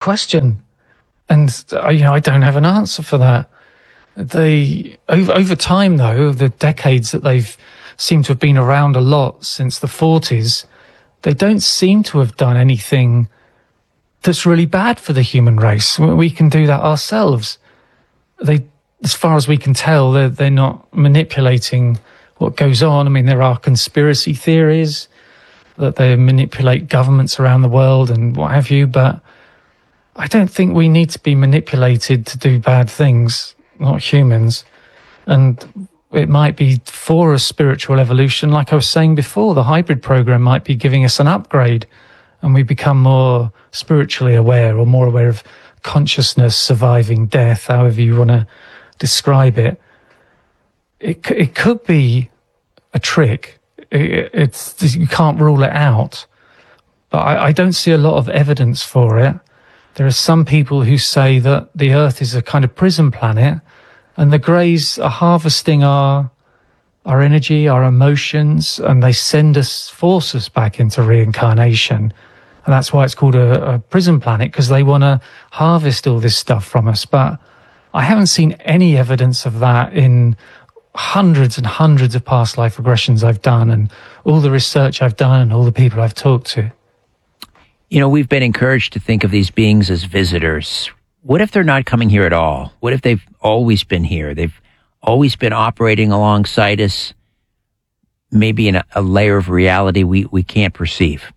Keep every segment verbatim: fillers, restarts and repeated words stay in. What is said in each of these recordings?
question. And, uh, you know, I don't have an answer for that. They, over, over time, though, the decades that they've seemed to have been around a lot since the forties, they don't seem to have done anything that's really bad for the human race. We can do that ourselves. They, as far as we can tell, they're, they're not manipulating what goes on. I mean, there are conspiracy theories that they manipulate governments around the world and what have you, but I don't think we need to be manipulated to do bad things, not humans. And it might be for a spiritual evolution. Like I was saying before, the hybrid program might be giving us an upgrade and we become more spiritually aware or more aware of consciousness, surviving death, however you want to describe it. It, it could be a trick. It, it's, you can't rule it out. But I, I don't see a lot of evidence for it. There are some people who say that the Earth is a kind of prison planet and the Greys are harvesting our our energy, our emotions, and they send us, force us back into reincarnation. And that's why it's called a, a prison planet, because they want to harvest all this stuff from us. But I haven't seen any evidence of that in hundreds and hundreds of past life regressions I've done and all the research I've done and all the people I've talked to. You know, we've been encouraged to think of these beings as visitors. What if they're not coming here at all? What if they've always been here? They've always been operating alongside us, maybe in a, a layer of reality we, we can't perceive.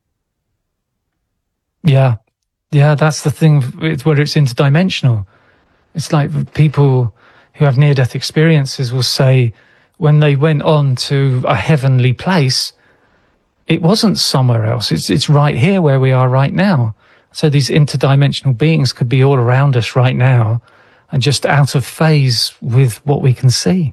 Yeah. Yeah, that's the thing, it's whether it's interdimensional. It's like people who have near-death experiences will say when they went on to a heavenly place, it wasn't somewhere else. It's, it's right here where we are right now. So these interdimensional beings could be all around us right now and just out of phase with what we can see.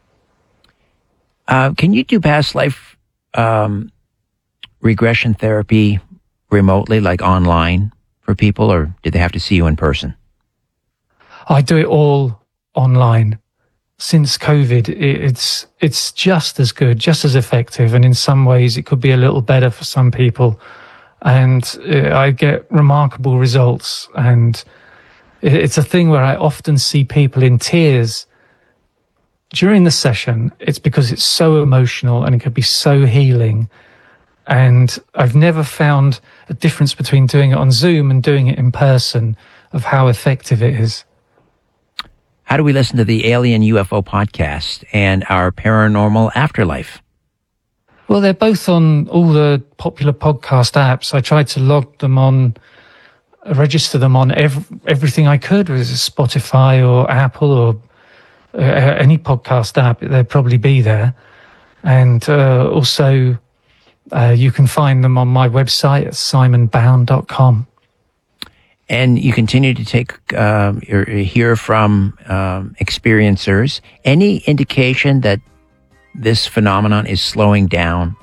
Uh, can you do past life um, regression therapy remotely, like online for people, or do they have to see you in person? I do it all online. Since COVID, it's it's just as good, just as effective, and in some ways it could be a little better for some people. And I get remarkable results, and it's a thing where I often see people in tears during the session. It's because it's so emotional and it could be so healing. And I've never found a difference between doing it on Zoom and doing it in person of how effective it is. How do we listen to the Alien U F O podcast and our Paranormal Afterlife? Well, they're both on all the popular podcast apps. I tried to log them on, register them on every, everything I could, whether it's Spotify or Apple or uh, any podcast app. They'd probably be there. And uh, also, uh, you can find them on my website at simon bound dot com. And you continue to take um, or hear from um, experiencers. Any indication that this phenomenon is slowing down?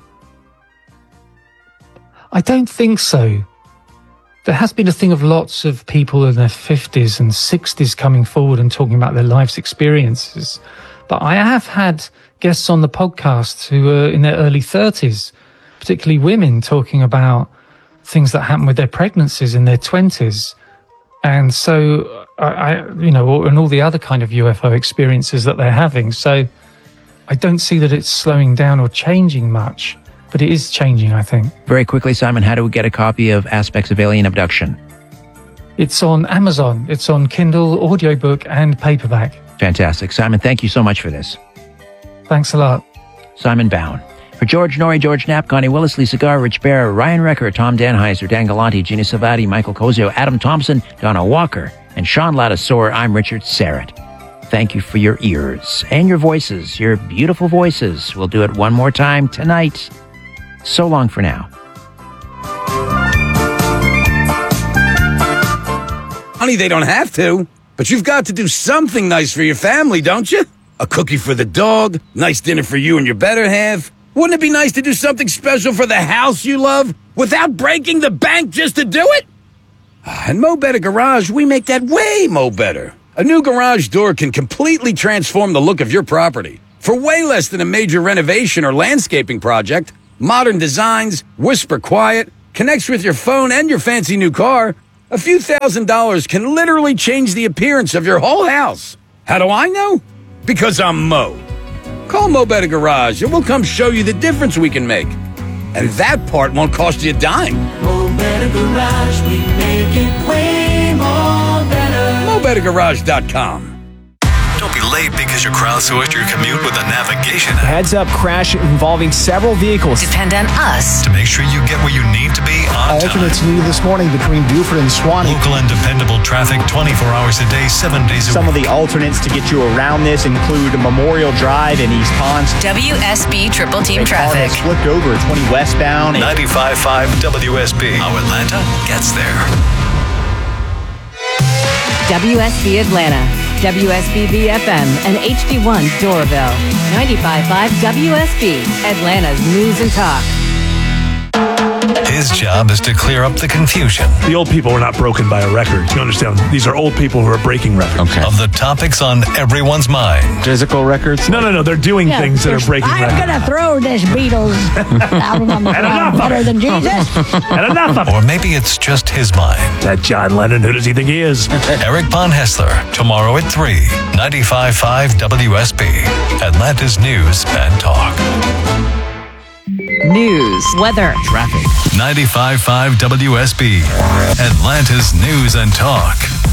I don't think so. There has been a thing of lots of people in their fifties and sixties coming forward and talking about their life's experiences. But I have had guests on the podcast who are in their early thirties, particularly women, talking about things that happened with their pregnancies in their twenties. And so, I, I, you know, and all the other kind of U F O experiences that they're having. So I don't see that it's slowing down or changing much, but it is changing, I think. Very quickly, Simon, how do we get a copy of Aspects of Alien Abduction? It's on Amazon. It's on Kindle, audiobook, and paperback. Fantastic. Simon, thank you so much for this. Thanks a lot. Simon Bound. For George Norrie, George Knapp, Connie Willis, Lisa Garr, Rich Bear, Ryan Recker, Tom Danheiser, Dan Galante, Gina Savati, Michael Cozio, Adam Thompson, Donna Walker, and Sean Lattisaur, I'm Richard Serrett. Thank you for your ears and your voices, your beautiful voices. We'll do it one more time tonight. So long for now. Honey, they don't have to, but you've got to do something nice for your family, don't you? A cookie for the dog, nice dinner for you and your better half. Wouldn't it be nice to do something special for the house you love without breaking the bank just to do it? At Mo Better Garage, we make that way mo better. A new garage door can completely transform the look of your property. For way less than a major renovation or landscaping project, modern designs, whisper quiet, connects with your phone and your fancy new car, A few thousand dollars can literally change the appearance of your whole house. How do I know? Because I'm Mo. Call Mo Better Garage and we'll come show you the difference we can make. And that part won't cost you a dime. Mo Better Garage, we make it way more better. Mo Better Garage dot com. Don't be late because you're crowdsourced your commute with a navigation app. Heads up crash involving several vehicles. Depend on us To make sure you get where you need to be on time. Alternates needed this morning between Buford and Swanee. Local and dependable traffic twenty-four hours a day, seven days a Some week. of the alternates to get you around this include Memorial Drive in East Ponce. W S B Triple Team Traffic. Flipped over at twenty westbound. ninety-five point five W S B. How Atlanta gets there. W S B Atlanta, W S B B F M, and H D one Doraville. ninety-five point five W S B, Atlanta's news and talk. His job is to clear up the confusion The old people were not broken by a record. You understand? These are old people who are breaking records. of the topics on everyone's mind. Physical records? No, no, no. They're doing things that are breaking I'm records. going to throw this Beatles album on the And ground enough of better it. than Jesus. And enough of Or maybe it's just his mind. that John Lennon. Who does he think he is? Eric Von Hessler, tomorrow at three. ninety-five point five W S B. Atlanta's News and Talk. News, weather, Traffic. ninety-five point five W S B. Atlanta's News and Talk.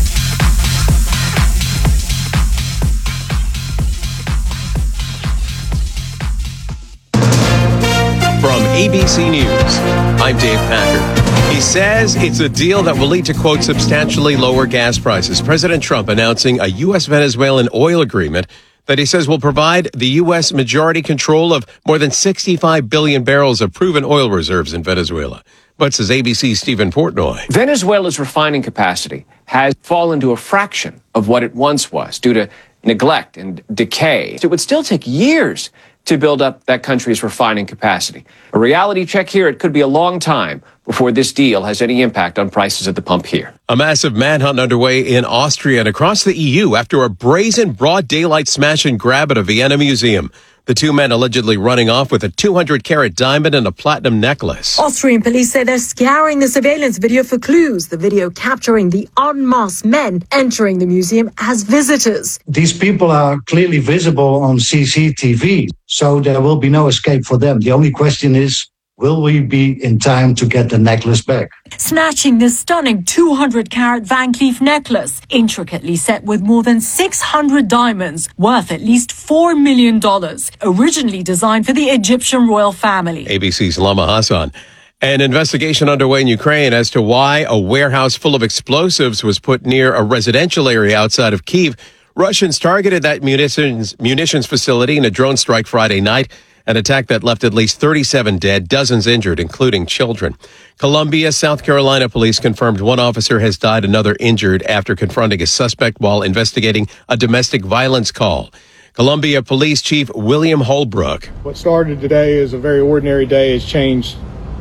From A B C News, I'm Dave Packer. He says it's a deal that will lead to, quote, substantially lower gas prices. President Trump announcing a U S Venezuelan oil agreement that he says will provide the U S majority control of more than sixty-five billion barrels of proven oil reserves in Venezuela. But says A B C's Stephen Portnoy. Venezuela's refining capacity has fallen to a fraction of what it once was due to neglect and decay. It would still take years to build up that country's refining capacity. A reality check here, it could be a long time before this deal has any impact on prices at the pump here. A massive manhunt underway in Austria and across the E U after a brazen broad daylight smash and grab at a Vienna museum. The two men allegedly running off with a two hundred carat diamond and a platinum necklace. Austrian police say they're scouring the surveillance video for clues. The video capturing the unmasked men entering the museum as visitors. These people are clearly visible on C C T V, so there will be no escape for them. The only question is, will we be in time to get the necklace back? Snatching this stunning two hundred carat Van Cleef necklace, intricately set with more than six hundred diamonds, worth at least four million dollars, originally designed for the Egyptian royal family. A B C's Lama Hassan. An investigation underway in Ukraine as to why a warehouse full of explosives was put near a residential area outside of Kyiv. Russians targeted that munitions, munitions facility in a drone strike Friday night. An attack that left at least thirty-seven dead, dozens injured, including children. Columbia, South Carolina police confirmed one officer has died, another injured after confronting a suspect while investigating a domestic violence call. Columbia Police Chief William Holbrook. What started today as a very ordinary day has changed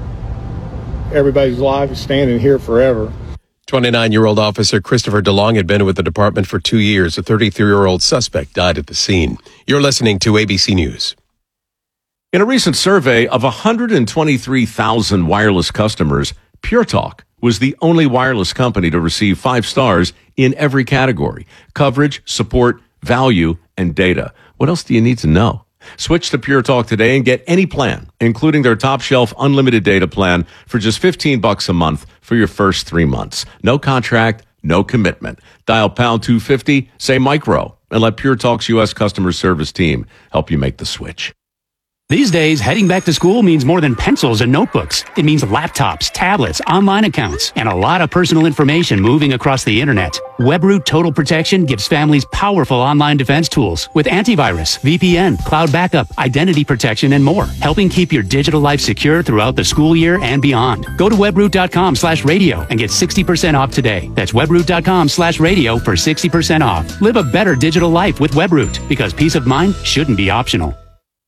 everybody's life. Is standing here forever. twenty-nine-year-old officer Christopher DeLong had been with the department for two years. A thirty-three-year-old suspect died at the scene. You're listening to A B C News. In a recent survey of one hundred twenty-three thousand wireless customers, Pure Talk was the only wireless company to receive five stars in every category: coverage, support, value, and data. What else do you need to know? Switch to Pure Talk today and get any plan, including their top shelf unlimited data plan for just fifteen bucks a month for your first three months. No contract, no commitment. Dial pound two fifty, say micro, and let Pure Talk's U S customer service team help you make the switch. These days, heading back to school means more than pencils and notebooks. It means laptops, tablets, online accounts, and a lot of personal information moving across the internet. WebRoot Total Protection gives families powerful online defense tools with antivirus, V P N, cloud backup, identity protection, and more, helping keep your digital life secure throughout the school year and beyond. Go to webroot.com slash radio and get sixty percent off today. That's webroot.com slash radio for sixty percent off. Live a better digital life with WebRoot, because peace of mind shouldn't be optional.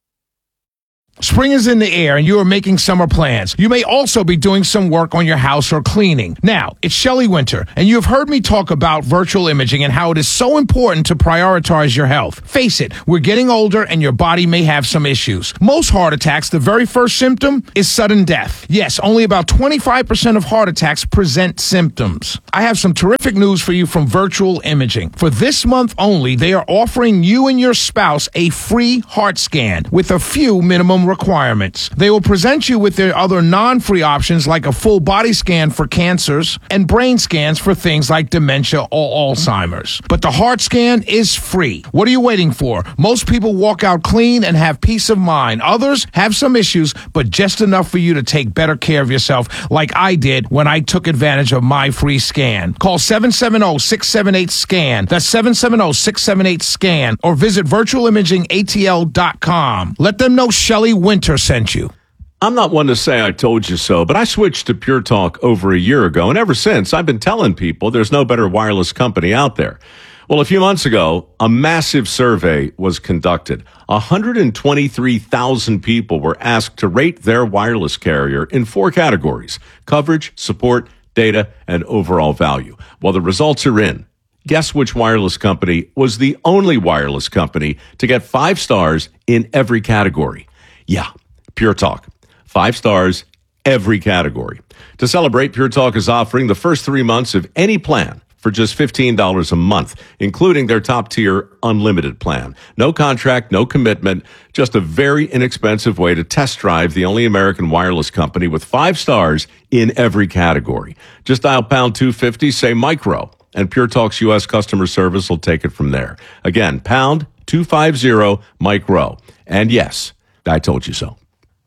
Spring is in the air and you are making summer plans. You may also be doing some work on your house or cleaning. Now, it's Shelley Winter, and you have heard me talk about virtual imaging and how it is so important to prioritize your health. Face it, we're getting older and your body may have some issues. Most heart attacks, the very first symptom is sudden death. Yes, only about twenty-five percent of heart attacks present symptoms. I have some terrific news for you from Virtual Imaging. For this month only, they are offering you and your spouse a free heart scan with a few minimum requirements. They will present you with their other non-free options like a full body scan for cancers and brain scans for things like dementia or Alzheimer's. But the heart scan is free. What are you waiting for? Most people walk out clean and have peace of mind. Others have some issues, but just enough for you to take better care of yourself, like I did when I took advantage of my free scan. Call seven seven zero, six seven eight, SCAN. That's seven seven zero, six seven eight, SCAN. Or visit virtual imaging A T L dot com. Let them know Shelley Winter sent you. I'm not one to say I told you so, but I switched to Pure Talk over a year ago, and ever since, I've been telling people there's no better wireless company out there. Well, a few months ago, a massive survey was conducted. one hundred twenty-three thousand people were asked to rate their wireless carrier in four categories: coverage, support, data, and overall value. Well, the results are in. Guess which wireless company was the only wireless company to get five stars in every category? Yeah, Pure Talk. Five stars, every category. To celebrate, Pure Talk is offering the first three months of any plan for just fifteen dollars a month, including their top-tier unlimited plan. No contract, no commitment, just a very inexpensive way to test drive the only American wireless company with five stars in every category. Just dial pound two fifty, say micro, and Pure Talk's U S customer service will take it from there. Again, pound two fifty, micro. And yes, I told you so.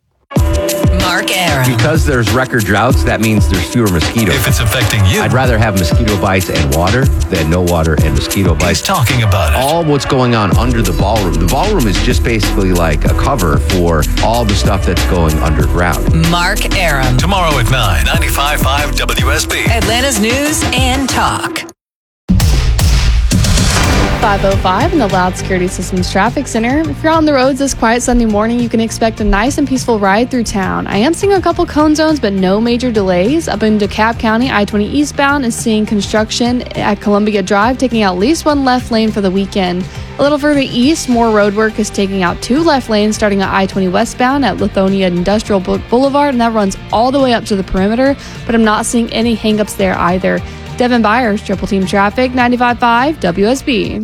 Mark Aram. Because there's record droughts, that means there's fewer mosquitoes. If it's affecting you, I'd rather have mosquito bites and water than no water and mosquito bites. He's talking about it. All what's going on under the ballroom. The ballroom is just basically like a cover for all the stuff that's going underground. Mark Aram. Tomorrow at nine, ninety-five point five W S B. Atlanta's News and Talk. five oh five in the Loud Security Systems Traffic Center. If you're on the roads this quiet Sunday morning, you can expect a nice and peaceful ride through town. I am seeing a couple cone zones, but no major delays. Up in DeKalb County, I twenty eastbound is seeing construction at Columbia Drive, taking out at least one left lane for the weekend. A little further east, more road work is taking out two left lanes starting at I twenty westbound at Lithonia Industrial Boulevard, and that runs all the way up to the perimeter, but I'm not seeing any hangups there either. Devin Byers, Triple Team Traffic, ninety-five point five W S B.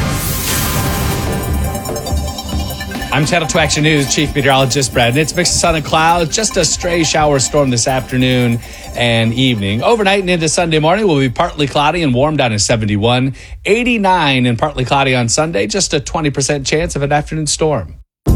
I'm Channel two Action News Chief Meteorologist Brad Nitz. Mix of sun and clouds, just a stray shower storm this afternoon and evening. Overnight and into Sunday morning will be partly cloudy and warm down to seventy-one. eighty-nine and partly cloudy on Sunday, just a twenty percent chance of an afternoon storm.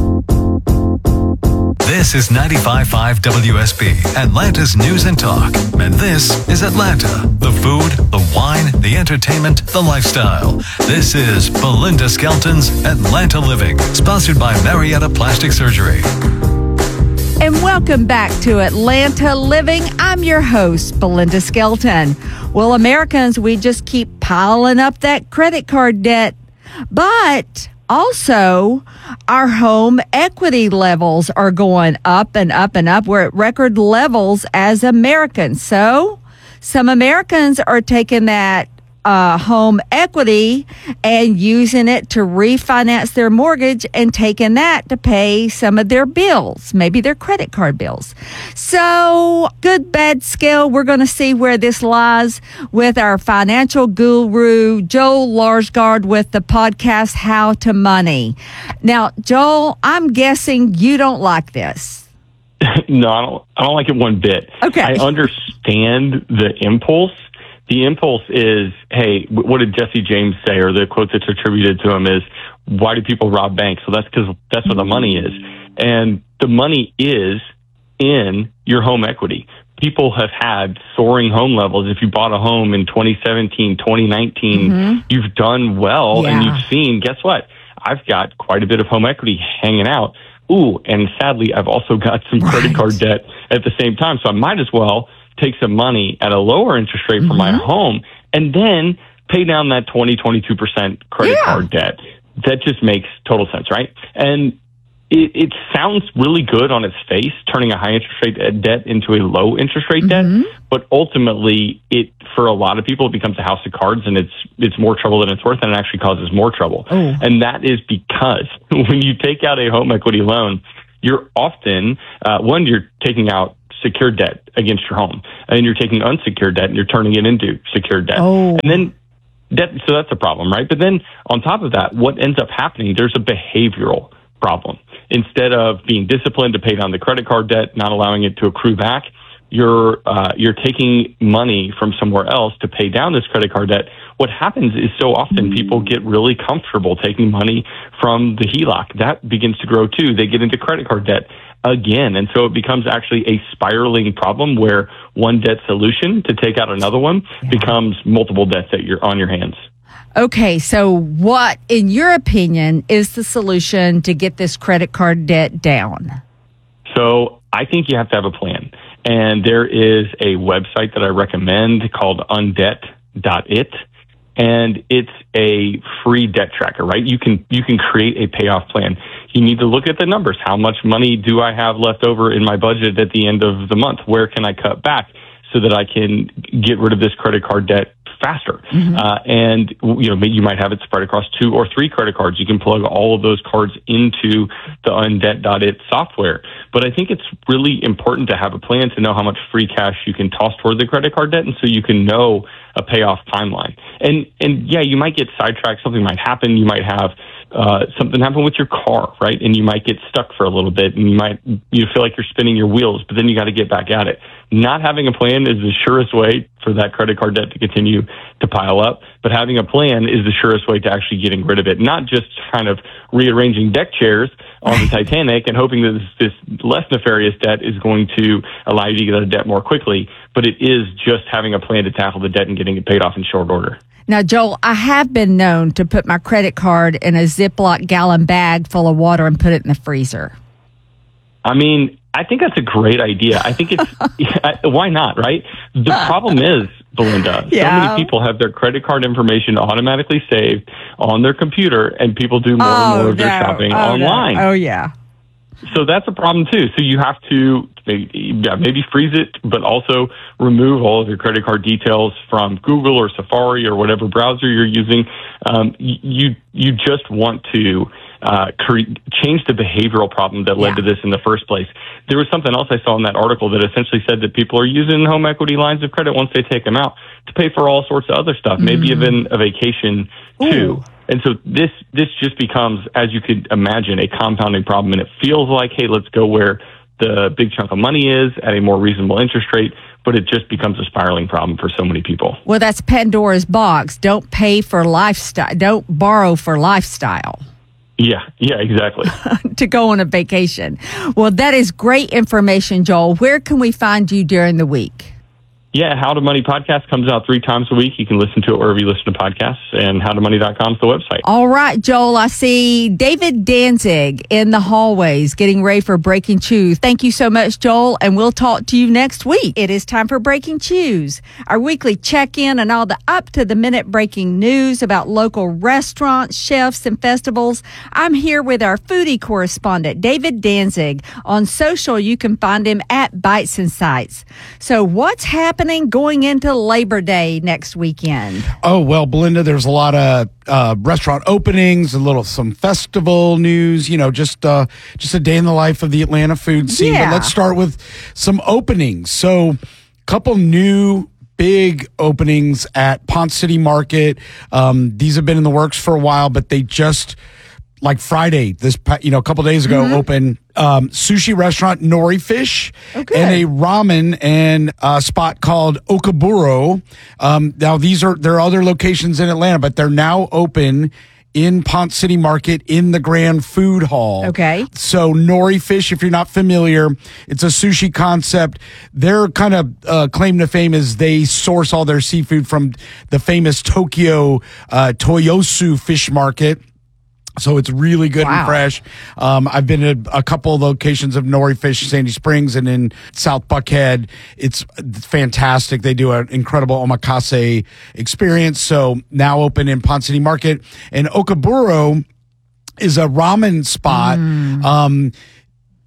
This is ninety-five point five W S B, Atlanta's News and Talk. And this is Atlanta. The food, the wine, the entertainment, the lifestyle. This is Belinda Skelton's Atlanta Living, sponsored by Marietta Plastic Surgery. And welcome back to Atlanta Living. I'm your host, Belinda Skelton. Well, Americans, we just keep piling up that credit card debt. But also, our home equity levels are going up and up and up. We're at record levels as Americans. So, some Americans are taking that uh, home equity and using it to refinance their mortgage and taking that to pay some of their bills, maybe their credit card bills. So, good, bad scale, we're going to see where this lies with our financial guru, Joel Larsgaard, with the podcast, How to Money. Now, Joel, I'm guessing you don't like this. No, I don't, I don't like it one bit. Okay. I understand the impulse. The impulse is, hey, what did Jesse James say? Or the quote that's attributed to him is, why do people rob banks? So that's because that's where the money is. And the money is in your home equity. People have had soaring home levels. If you bought a home in twenty seventeen, twenty nineteen, mm-hmm. you've done well, Yeah. and you've seen, guess what? I've got quite a bit of home equity hanging out. Ooh, and sadly, I've also got some credit Right. card debt at the same time. So I might as well take some money at a lower interest rate for mm-hmm. my home and then pay down that twenty, twenty-two percent credit Yeah. card debt. That just makes total sense, right? And it, it sounds really good on its face, turning a high interest rate debt into a low interest rate Mm-hmm. debt. But ultimately, it for a lot of people, it becomes a house of cards, and it's it's more trouble than it's worth, and it actually causes more trouble. Oh. And that is because when you take out a home equity loan, you're often, uh, one, you're taking out secured debt against your home. And then you're taking unsecured debt and you're turning it into secured debt. Oh. And then that, so that's a problem, right? But then on top of that, what ends up happening, there's a behavioral problem. Instead of being disciplined to pay down the credit card debt, not allowing it to accrue back, you're uh, you're taking money from somewhere else to pay down this credit card debt. What happens is so often people get really comfortable taking money from the H E L O C. That begins to grow too. They get into credit card debt again. And so it becomes actually a spiraling problem where one debt solution to take out another one yeah. becomes multiple debts that you're on your hands. Okay, so what, in your opinion, is the solution to get this credit card debt down? So I think you have to have a plan. And there is a website that I recommend called undebt dot it. And it's a free debt tracker, right? You can you can create a payoff plan. You need to look at the numbers. How much money do I have left over in my budget at the end of the month? Where can I cut back so that I can get rid of this credit card debt faster? Mm-hmm. Uh, and, you know, you might have it spread across two or three credit cards. You can plug all of those cards into the undebt dot it software. But I think it's really important to have a plan to know how much free cash you can toss toward the credit card debt, and so you can know a payoff timeline. And, and yeah, you might get sidetracked. Something might happen. You might have uh, something happen with your car, right? And you might get stuck for a little bit, and you might you feel like you're spinning your wheels, but then you got to get back at it. Not having a plan is the surest way for that credit card debt to continue to pile up, but having a plan is the surest way to actually getting rid of it, not just kind of rearranging deck chairs on the Titanic and hoping that this, this less nefarious debt is going to allow you to get out of debt more quickly, but it is just having a plan to tackle the debt and getting it paid off in short order. Now, Joel, I have been known to put my credit card in a Ziploc gallon bag full of water and put it in the freezer. I mean, I think that's a great idea. I think it's, yeah, why not, right? The problem is, Belinda, yeah. so many people have their credit card information automatically saved on their computer, and people do more oh, and more of no. their shopping oh, online. No. Oh, yeah. So that's a problem, too. So you have to maybe, yeah, maybe freeze it, but also remove all of your credit card details from Google or Safari or whatever browser you're using. Um, you you just want to uh, cre- change the behavioral problem that led yeah. to this in the first place. There was something else I saw in that article that essentially said that people are using home equity lines of credit once they take them out to pay for all sorts of other stuff, mm. maybe even a vacation, too. Ooh. And so this this just becomes, as you could imagine, a compounding problem. And it feels like, hey, let's go where the big chunk of money is at a more reasonable interest rate. But it just becomes a spiraling problem for so many people. Well, that's Pandora's box. Don't pay for lifestyle. Don't borrow for lifestyle. Yeah, yeah, exactly. To go on a vacation. Well, that is great information, Joel. Where can we find you during the week? Yeah, How to Money podcast comes out three times a week. You can listen to it wherever you listen to podcasts, and how to money dot com is the website. All right, Joel, I see David Danzig in the hallways getting ready for Breaking Chews. Thank you so much, Joel, and we'll talk to you next week. It is time for Breaking Chews, our weekly check-in and all the up-to-the-minute breaking news about local restaurants, chefs, and festivals. I'm here with our foodie correspondent, David Danzig. On social, you can find him at Bites and Sights. So what's happening going into Labor Day next weekend? Oh, well, Belinda, there's a lot of uh, restaurant openings, a little some festival news, you know, just uh, just a day in the life of the Atlanta food scene. Yeah. But let's start with some openings. So a couple new big openings at Ponce City Market. Um, these have been in the works for a while, but they just, like Friday, this you know, a couple days ago, mm-hmm. opened um, sushi restaurant Nori Fish okay. and a ramen and a spot called Okaburo. Um, now these are there are other locations in Atlanta, but they're now open in Ponce City Market in the Grand Food Hall. Okay. So Nori Fish, if you're not familiar, it's a sushi concept. Their kind of uh, claim to fame is they source all their seafood from the famous Tokyo uh, Toyosu Fish Market. So it's really good wow. and fresh. Um, I've been at a couple of locations of Nori Fish, Sandy Springs, and in South Buckhead. It's fantastic. They do an incredible omakase experience. So now open in Ponce City Market. And Okaburo is a ramen spot. Mm. Um,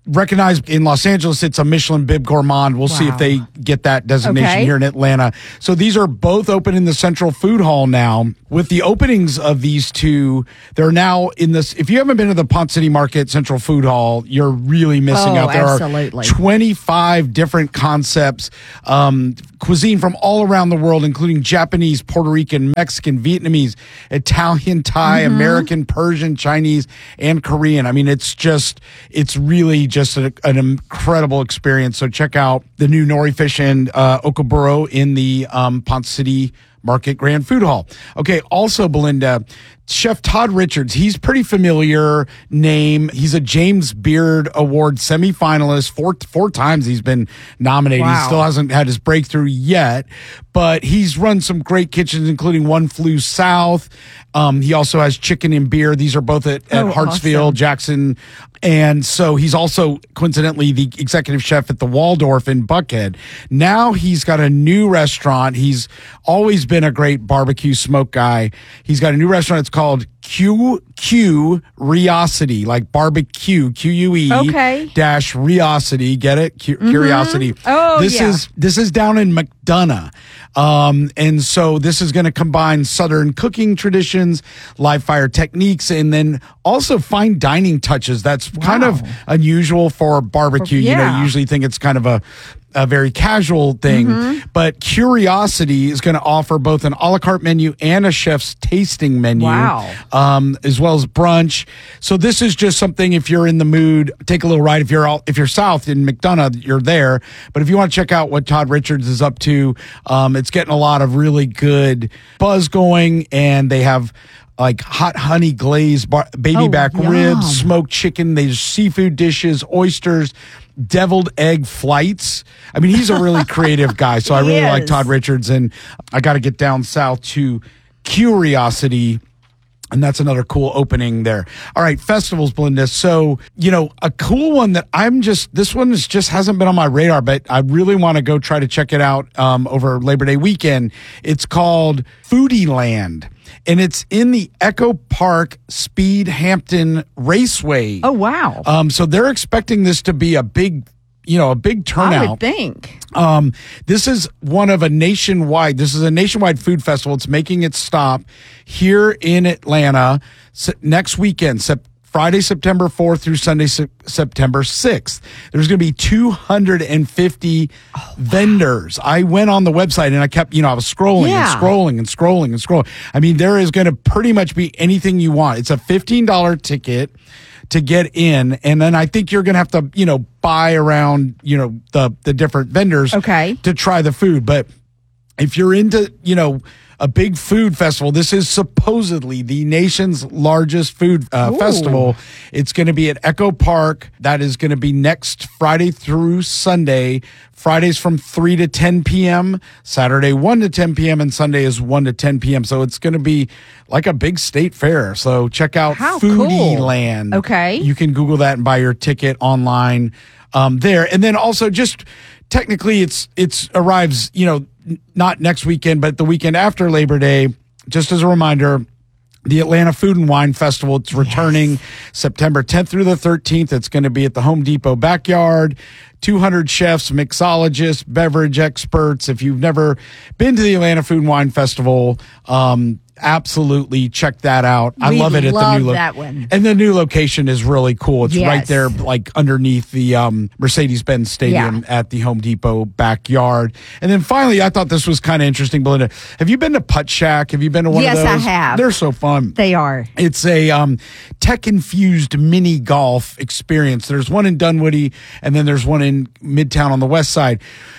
recognized in Los Angeles. It's a Michelin Bib Gourmand. We'll wow. see if they get that designation okay. here in Atlanta. So these are both open in the Central Food Hall now. With the openings of these two, they're now in this. If you haven't been to the Ponce City Market Central Food Hall, you're really missing oh, out. There absolutely. are twenty-five different concepts, um, cuisine from all around the world, including Japanese, Puerto Rican, Mexican, Vietnamese, Italian, Thai, mm-hmm. American, Persian, Chinese, and Korean. I mean, it's just, it's really just a, an incredible experience. So check out the new Nori Fish and uh, Okaburo in the um, Ponce City Market Grand Food Hall. Okay, also, Belinda, Chef Todd Richards, he's pretty familiar name. He's a James Beard Award semifinalist. Four four times he's been nominated. Wow. He still hasn't had his breakthrough yet, but he's run some great kitchens, including One Flew South. Um, he also has Chicken and Beer. These are both at, at oh, Hartsfield, awesome. Jackson. And so he's also, coincidentally, the executive chef at the Waldorf in Buckhead. Now he's got a new restaurant. He's always been a great barbecue smoke guy. He's got a new restaurant. It's called Q Q Riosity, like barbecue, Q U E okay. dash Riosity. Get it? Q- mm-hmm. Curiosity. Oh, this yeah. is this is down in McDonough. Um, and so this is going to combine Southern cooking traditions, live fire techniques, and then also fine dining touches. That's wow. kind of unusual for barbecue. Yeah. You know, you usually think it's kind of a a very casual thing, mm-hmm. but Curiosity is going to offer both an a la carte menu and a chef's tasting menu, wow. um, as well as brunch. So this is just something, if you're in the mood, take a little ride. If you're all, if you're south in McDonough, you're there. But if you want to check out what Todd Richards is up to, um, it's getting a lot of really good buzz going, and they have like hot honey glazed bar- baby oh, back yum. ribs, smoked chicken, there's seafood dishes, oysters, deviled egg flights. I mean, he's a really creative guy, so I really is. like Todd Richards, and I got to get down south to Curiosity, and that's another cool opening there. All right, festivals, Belinda. So, you know, a cool one that I'm just, this one is just hasn't been on my radar, but I really want to go try to check it out um, over Labor Day weekend. It's called Foodie Land. And it's in the Echo Park Speed Hampton Raceway. Oh, wow. Um, so they're expecting this to be a big, you know, a big turnout. I would think. Um, this is one of a nationwide, this is a nationwide food festival. It's making its stop here in Atlanta next weekend, September. Friday, September fourth through Sunday, se- September sixth. There's going to be two hundred fifty oh, wow. vendors. I went on the website and I kept, you know, I was scrolling yeah. and scrolling and scrolling and scrolling. I mean, there is going to pretty much be anything you want. It's a fifteen dollars ticket to get in. And then I think you're going to have to, you know, buy around, you know, the, the different vendors okay. to try the food. But if you're into, you know, a big food festival, this is supposedly the nation's largest food uh, festival. It's going to be at Echo Park. That is going to be next Friday through Sunday. Fridays from three to ten p.m., Saturday one to ten p.m., and Sunday is one to ten p.m. So it's going to be like a big state fair. So check out How Foodie cool. Land. Okay. You can Google that and buy your ticket online um, there. And then also just technically it's it's arrives, you know, not next weekend, but the weekend after Labor Day. Just as a reminder, the Atlanta Food and Wine Festival, it's returning yes. September tenth through the thirteenth. It's going to be at the Home Depot backyard. two hundred chefs, mixologists, beverage experts. If you've never been to the Atlanta Food and Wine Festival, um, absolutely check that out. I we love it at the new that one. And the new location is really cool. It's yes. right there, like underneath the um, Mercedes-Benz Stadium yeah. at the Home Depot backyard. And then finally, I thought this was kind of interesting, Belinda. Have you been to Putt Shack? Have you been to one yes, of those? Yes, I have. They're so fun. They are. It's a um, tech-infused mini golf experience. There's one in Dunwoody, and then there's one in Midtown on the west side.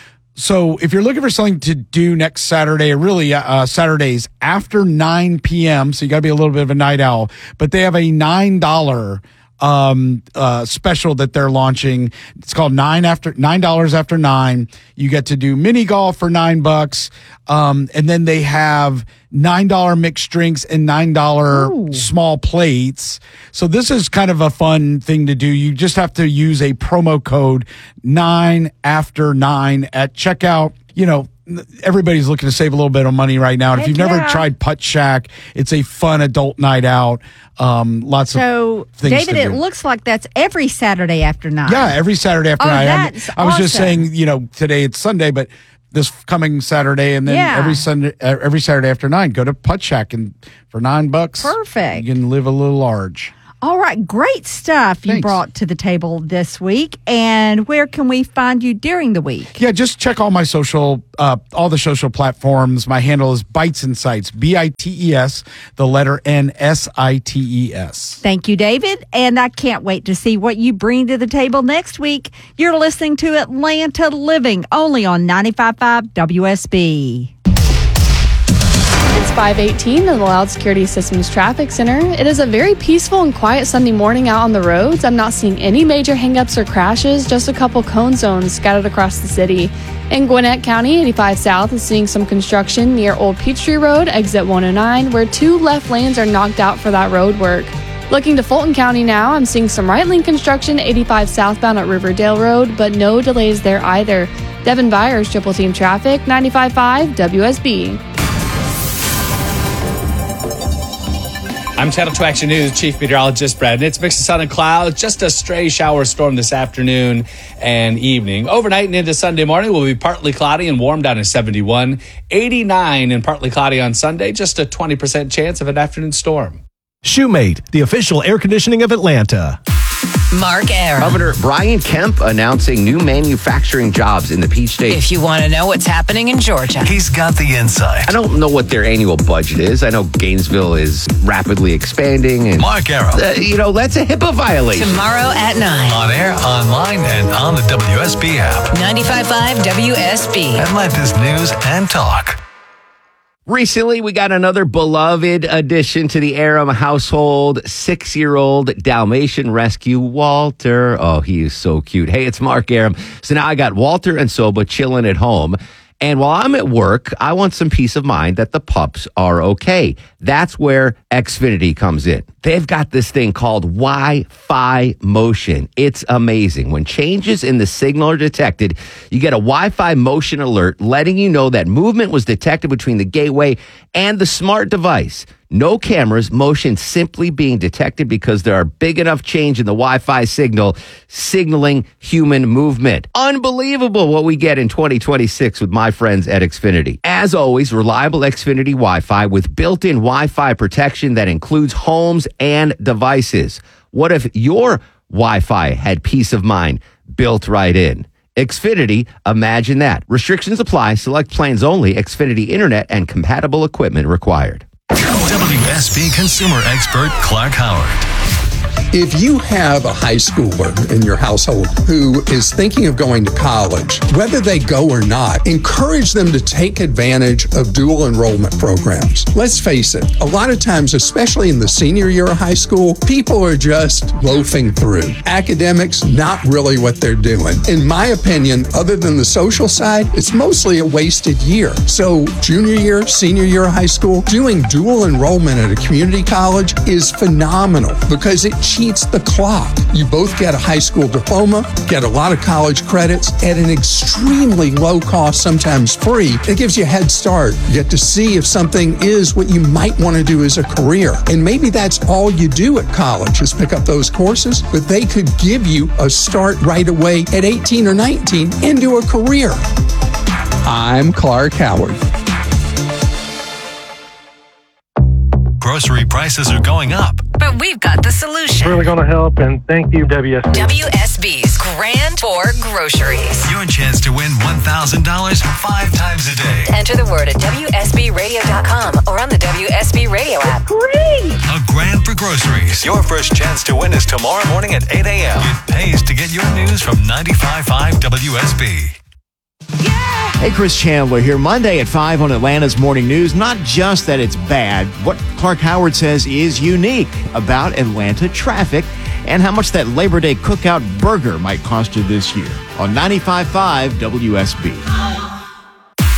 So if you're looking for something to do next Saturday, or really uh, Saturdays after nine p.m., so you got to be a little bit of a night owl, but they have a nine dollars um, uh, special that they're launching. It's called nine after nine dollars after nine. You get to do mini golf for nine bucks. Um, and then they have nine dollars mixed drinks and nine dollars Ooh. Small plates. So this is kind of a fun thing to do. You just have to use a promo code nine after nine at checkout. You know, everybody's looking to save a little bit of money right now. And if Heck you've never yeah. tried Putt Shack, it's a fun adult night out. Um, lots So, of things David, to it do. looks like that's every Saturday after nine. Yeah, every Saturday after Oh, night. I'm- that's I was just awesome. saying, you know, today it's Sunday, but this coming Saturday and then Yeah. every Sunday, uh, every Saturday after nine, go to Putt Shack and for nine bucks, Perfect. you can live a little large. All right, great stuff you Thanks. brought to the table this week. And where can we find you during the week? Yeah, just check all my social, uh, all the social platforms. My handle is Bites and Sites, B I T E S, the letter N, S I T E S. Thank you, David. And I can't wait to see what you bring to the table next week. You're listening to Atlanta Living, only on ninety-five point five W S B. It's five eighteen in the Loud Security Systems Traffic Center. It is a very peaceful and quiet Sunday morning out on the roads. I'm not seeing any major hangups or crashes, just a couple cone zones scattered across the city. In Gwinnett County, eighty-five South is seeing some construction near Old Peachtree Road, exit one oh nine, where two left lanes are knocked out for that road work. Looking to Fulton County now, I'm seeing some right lane construction eighty-five southbound at Riverdale Road, but no delays there either. Devin Byers, Triple Team Traffic, ninety-five point five W S B. I'm Channel two Action News Chief Meteorologist Brad. And it's a mix of sun and clouds, just a stray shower storm this afternoon and evening. Overnight and into Sunday morning will be partly cloudy and warm down to seventy-one, eighty-nine and partly cloudy on Sunday, just a twenty percent chance of an afternoon storm. Shoemate, the official air conditioning of Atlanta. Mark Aram. Governor Brian Kemp announcing new manufacturing jobs in the Peach State. If you want to know what's happening in Georgia. He's got the insight. I don't know what their annual budget is. I know Gainesville is rapidly expanding. And, Mark Aram. Uh, you know, that's a HIPAA violation. Tomorrow at nine. On air, online, and on the W S B app. ninety-five point five W S B. Atlanta's News and Talk. Recently, we got another beloved addition to the Aram household, six-year-old Dalmatian rescue, Walter. Oh, he is so cute. Hey, it's Mark Aram. So now I got Walter and Soba chilling at home. And while I'm at work, I want some peace of mind that the pups are okay. That's where Xfinity comes in. They've got this thing called Wi-Fi motion. It's amazing. When changes in the signal are detected, you get a Wi-Fi motion alert letting you know that movement was detected between the gateway and the smart device. No cameras, motion simply being detected because there are big enough change in the Wi-Fi signal signaling human movement. Unbelievable what we get in twenty twenty-six with my friends at Xfinity. As always, reliable Xfinity Wi-Fi with built-in Wi-Fi protection that includes homes and devices. What if your Wi-Fi had peace of mind built right in? Xfinity, imagine that. Restrictions apply. Select plans only. Xfinity Internet and compatible equipment required. W S B consumer expert Clark Howard. If you have a high schooler in your household who is thinking of going to college, whether they go or not, encourage them to take advantage of dual enrollment programs. Let's face it, a lot of times, especially in the senior year of high school, people are just loafing through. Academics, not really what they're doing. In my opinion, other than the social side, it's mostly a wasted year. So junior year, senior year of high school, doing dual enrollment at a community college is phenomenal because it cheats the clock. You both get a high school diploma, get a lot of college credits at an extremely low cost, sometimes free. It gives you a head start. You get to see if something is what you might want to do as a career. And maybe that's all you do at college is pick up those courses, but they could give you a start right away at eighteen or nineteen into a career. I'm Clark Howard. Grocery prices are going up. But we've got the solution. Really going to help, and thank you, W S B. W S B's Grand Tour Groceries. Your chance to win one thousand dollars five times a day. Enter the word at W S B radio dot com or on the W S B radio app. Great! A grand for groceries. Your first chance to win is tomorrow morning at eight a.m. It pays to get your news from ninety-five point five W S B. Hey, Chris Chandler here. Monday at five on Atlanta's Morning News. Not just that it's bad, what Clark Howard says is unique about Atlanta traffic and how much that Labor Day cookout burger might cost you this year on ninety-five point five W S B.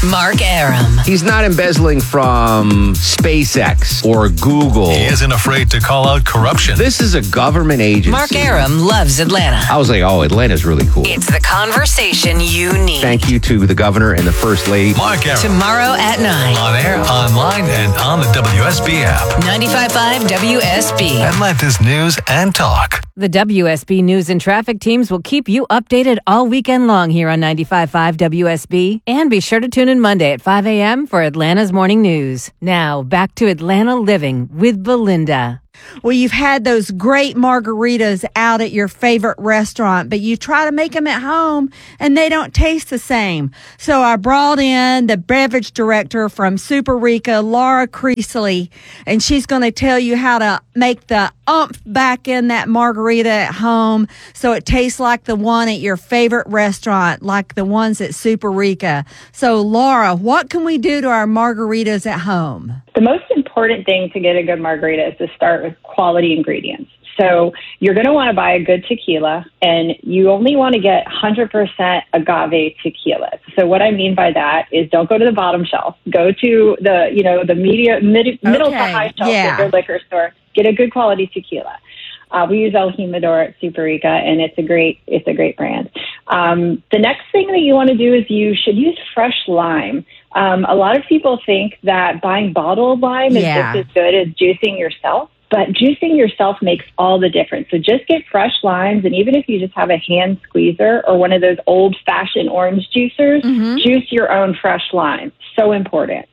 Mark Arum. He's not embezzling from SpaceX or Google. He isn't afraid to call out corruption. This is a government agency. Mark Arum loves Atlanta. I was like, oh, Atlanta's really cool. It's the conversation you need. Thank you to the governor and the first lady. Mark Arum. Tomorrow at nine. On air, online, and on the W S B app. ninety-five point five W S B. Atlanta's News and Talk. The W S B News and Traffic teams will keep you updated all weekend long here on ninety-five point five W S B. And be sure to tune in Monday at five a.m. for Atlanta's Morning News. Now, back to Atlanta Living with Belinda. Well, you've had those great margaritas out at your favorite restaurant, but you try to make them at home and they don't taste the same. So I brought in the beverage director from Super Rica, Laura Creasley, and she's going to tell you how to make the oomph back in that margarita at home so it tastes like the one at your favorite restaurant, like the ones at Super Rica. So, Laura, what can we do to our margaritas at home? The most important thing to get a good margarita is to start with quality ingredients. So you're going to want to buy a good tequila, and you only want to get one hundred percent agave tequila. So what I mean by that is don't go to the bottom shelf. Go to the, you know, the media, mid, middle Okay, to high shelf yeah. at your liquor store. Get a good quality tequila. Uh, we use El Jimador at Super Rica, and it's a great, it's a great brand. Um, the next thing that you want to do is you should use fresh lime. Um, a lot of people think that buying bottled lime Yeah. is just as good as juicing yourself, but juicing yourself makes all the difference. So just get fresh limes, and even if you just have a hand squeezer or one of those old-fashioned orange juicers, Mm-hmm. juice your own fresh lime. So important.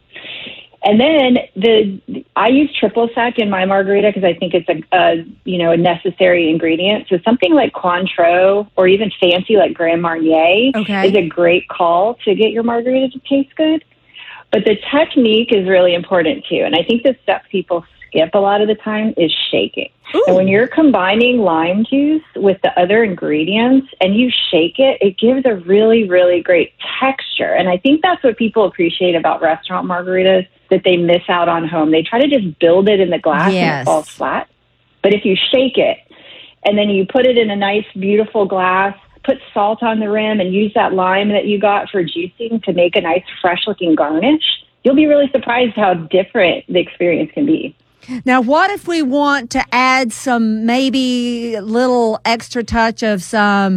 And then the I use triple sec in my margarita because I think it's a, a you know a necessary ingredient. So something like Cointreau or even fancy like Grand Marnier Okay. is a great call to get your margarita to taste good. But the technique is really important too. And I think the step people skip a lot of the time is shaking. And when you're combining lime juice with the other ingredients and you shake it, it gives a really, really great texture. And I think that's what people appreciate about restaurant margaritas that they miss out on home. They try to just build it in the glass and Yes. it falls flat. But if you shake it and then you put it in a nice, beautiful glass, put salt on the rim and use that lime that you got for juicing to make a nice, fresh-looking garnish, you'll be really surprised how different the experience can be. Now, what if we want to add some maybe little extra touch of some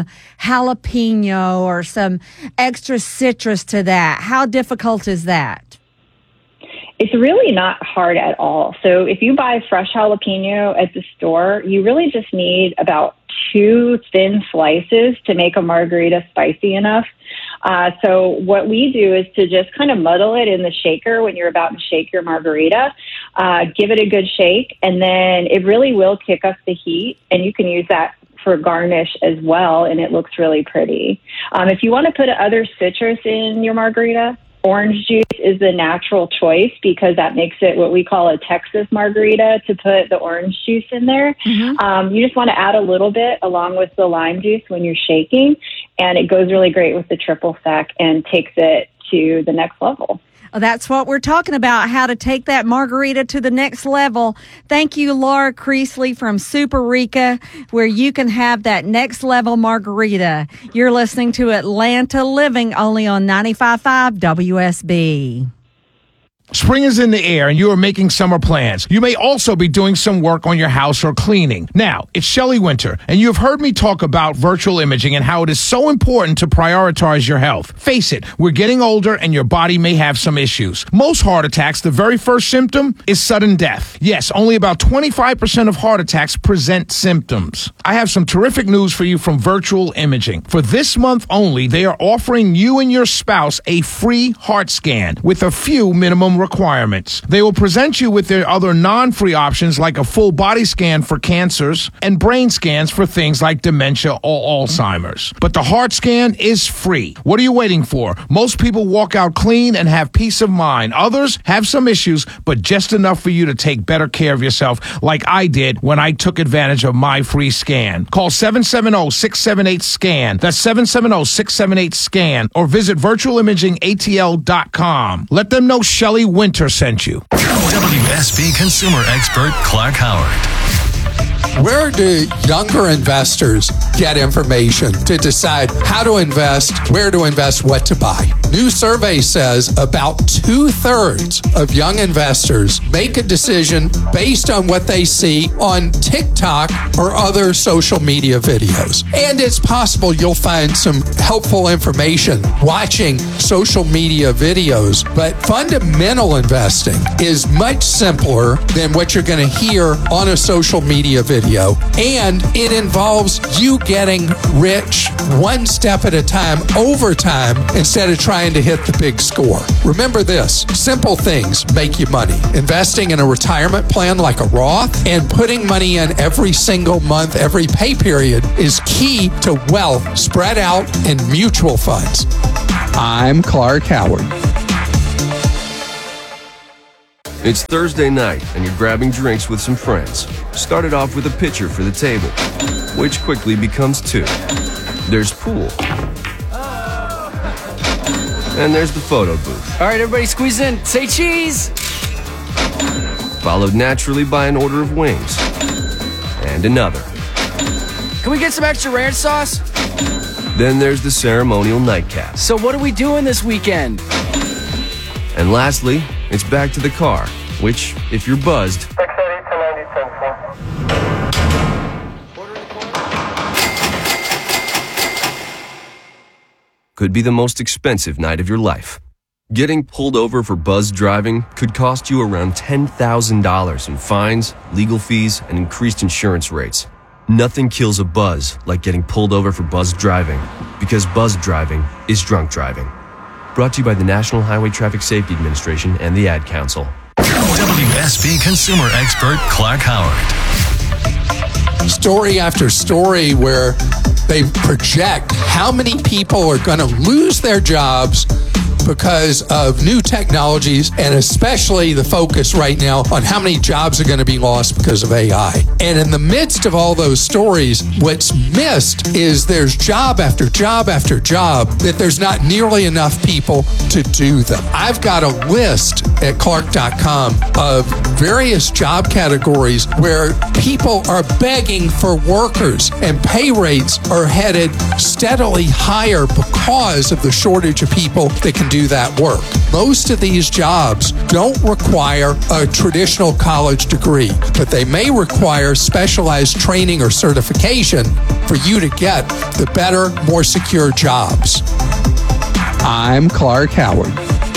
jalapeno or some extra citrus to that? How difficult is that? It's really not hard at all. So if you buy fresh jalapeno at the store, you really just need about two thin slices to make a margarita spicy enough. Uh, so what we do is to just kind of muddle it in the shaker when you're about to shake your margarita, uh, give it a good shake, and then it really will kick up the heat, and you can use that for garnish as well, and it looks really pretty. Um, if you want to put other citrus in your margarita, orange juice is the natural choice because that makes it what we call a Texas margarita to put the orange juice in there. Mm-hmm. Um, you just want to add a little bit along with the lime juice when you're shaking, and it goes really great with the triple sec and takes it to the next level. Well, that's what we're talking about, how to take that margarita to the next level. Thank you, Laura Creasley from Super Rica, where you can have that next level margarita. You're listening to Atlanta Living only on ninety-five point five W S B. Spring is in the air and you are making summer plans. You may also be doing some work on your house or cleaning. Now, it's Shelley Winter, and you have heard me talk about virtual imaging and how it is so important to prioritize your health. Face it, we're getting older and your body may have some issues. Most heart attacks, the very first symptom is sudden death. Yes, only about twenty-five percent of heart attacks present symptoms. I have some terrific news for you from Virtual Imaging. For this month only, they are offering you and your spouse a free heart scan with a few minimum requirements. They will present you with their other non-free options like a full body scan for cancers and brain scans for things like dementia or Alzheimer's. But the heart scan is free. What are you waiting for? Most people walk out clean and have peace of mind. Others have some issues, but just enough for you to take better care of yourself like I did when I took advantage of my free scan. Call seven seven zero, six seven eight, SCAN. That's seven seven zero, six seven eight, SCAN. Or visit virtual imaging A T L dot com. Let them know Shelley Winter sent you. W S B consumer expert Clark Howard. Where do younger investors get information to decide how to invest, where to invest, what to buy? New survey says about two-thirds of young investors make a decision based on what they see on TikTok or other social media videos. And it's possible you'll find some helpful information watching social media videos, but fundamental investing is much simpler than what you're going to hear on a social media video. And it involves you getting rich one step at a time over time instead of trying to hit the big score. Remember this, simple things make you money. Investing in a retirement plan like a Roth and putting money in every single month, every pay period is key to wealth spread out in mutual funds. I'm Clark Howard. It's Thursday night and you're grabbing drinks with some friends. Started off with a pitcher for the table, which quickly becomes two. There's pool. And there's the photo booth. All right, everybody squeeze in. Say cheese. Followed naturally by an order of wings. And another. Can we get some extra ranch sauce? Then there's the ceremonial nightcap. So what are we doing this weekend? And lastly, it's back to the car, which, if you're buzzed, could be the most expensive night of your life. Getting pulled over for buzzed driving could cost you around ten thousand dollars in fines, legal fees, and increased insurance rates. Nothing kills a buzz like getting pulled over for buzzed driving, because buzzed driving is drunk driving. Brought to you by the National Highway Traffic Safety Administration and the Ad Council. W S B consumer expert Clark Howard. Story after story where they project how many people are going to lose their jobs because of new technologies, and especially the focus right now on how many jobs are going to be lost because of A I. And in the midst of all those stories, what's missed is there's job after job after job that there's not nearly enough people to do them. I've got a list at Clark dot com of various job categories where people are begging for workers and pay rates are headed steadily higher because of the shortage of people that can do that work. Most of these jobs don't require a traditional college degree, but they may require specialized training or certification for you to get the better, more secure jobs. I'm Clark Howard.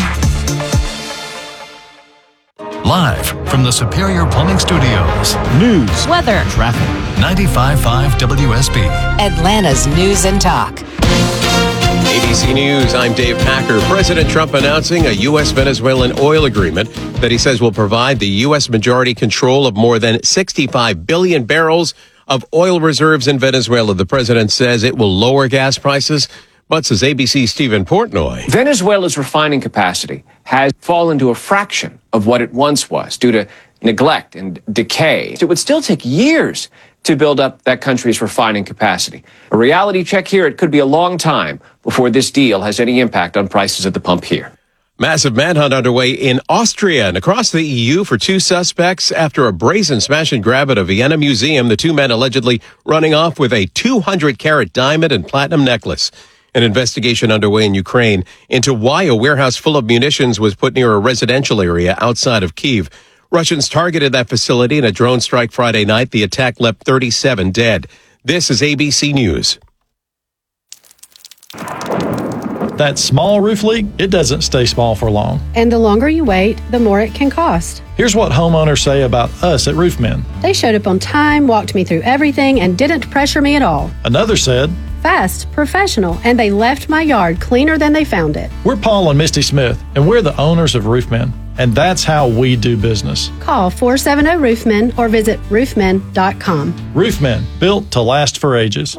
Live from the Superior Plumbing Studios. News, weather, traffic. ninety-five point five W S B. Atlanta's News and Talk. A B C News, I'm Dave Packer. President Trump announcing a U S Venezuelan oil agreement that he says will provide the U S majority control of more than sixty-five billion barrels of oil reserves in Venezuela. The president says it will lower gas prices, but says A B C's Stephen Portnoy. Venezuela's refining capacity has fallen to a fraction of what it once was due to neglect and decay. It would still take years to build up that country's refining capacity. A reality check here, it could be a long time before this deal has any impact on prices at the pump here. Massive manhunt underway in Austria and across the E U for two suspects after a brazen smash and grab at a Vienna museum. The two men allegedly running off with a two hundred carat diamond and platinum necklace. An investigation underway in Ukraine into why a warehouse full of munitions was put near a residential area outside of Kyiv. Russians targeted that facility in a drone strike Friday night. The attack left thirty-seven dead. This is A B C News. That small roof leak, it doesn't stay small for long. And the longer you wait, the more it can cost. Here's what homeowners say about us at Roofmen. They showed up on time, walked me through everything, and didn't pressure me at all. Another said, fast, professional, and they left my yard cleaner than they found it. We're Paul and Misty Smith, and we're the owners of Roofmen, and that's how we do business. Call four seven zero Roofmen or visit roofmen dot com. Roofmen, built to last for ages.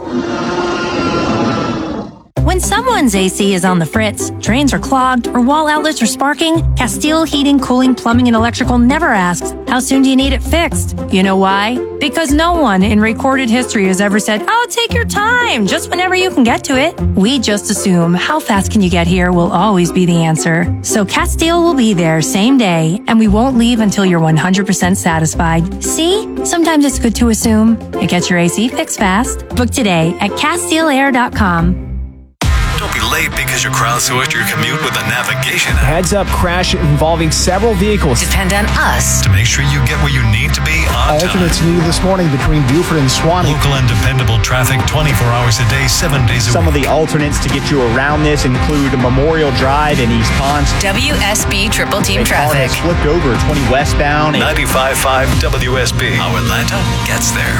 When someone's A C is on the fritz, drains are clogged, or wall outlets are sparking, Castile Heating, Cooling, Plumbing, and Electrical never asks, how soon do you need it fixed? You know why? Because no one in recorded history has ever said, oh, take your time, just whenever you can get to it. We just assume how fast can you get here will always be the answer. So Castile will be there same day, and we won't leave until you're one hundred percent satisfied. See? Sometimes it's good to assume. It gets your A C fixed fast. Book today at Castile Air dot com. Don't be late because you crowdsourced your commute with a navigation app. Heads up crash involving several vehicles. Depend on us to make sure you get where you need to be on time. Alternates needed this morning between Buford and Swanee. Local and dependable traffic twenty-four hours a day, seven days a Some week. of the alternates to get you around this include Memorial Drive in East Ponce. W S B Triple Team They Traffic. flipped over twenty westbound. ninety-five point five W S B. How Atlanta gets there.